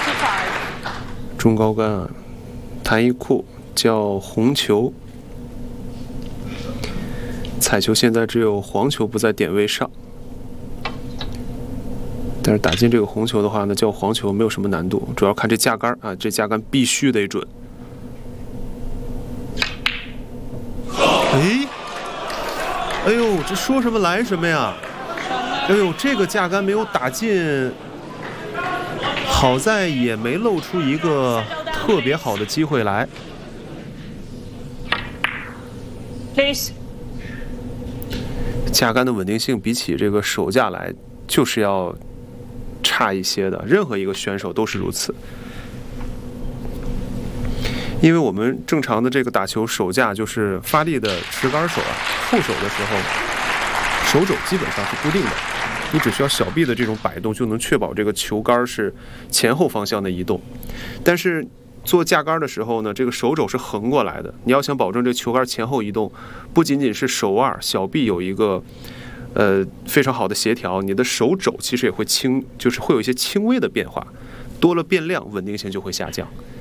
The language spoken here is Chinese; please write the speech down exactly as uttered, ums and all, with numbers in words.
中高杆啊，弹一库叫红球，彩球现在只有黄球不在点位上，但是打进这个红球的话呢，叫黄球没有什么难度，主要看这架杆啊，这架杆必须得准。哎，哎呦，这说什么来什么呀？哎呦，这个架杆没有打进，好在也没露出一个特别好的机会来。 Please。 架杆的稳定性比起这个手架来，就是要差一些的，任何一个选手都是如此。因为我们正常的这个打球手架就是发力的持杆手啊，副手的时候，手肘基本上是固定的，你只需要小臂的这种摆动就能确保这个球杆是前后方向的移动。但是做架杆的时候呢，这个手肘是横过来的，你要想保证这球杆前后移动，不仅仅是手腕、小臂有一个呃非常好的协调，你的手肘其实也会轻，就是会有一些轻微的变化，多了变量，稳定性就会下降。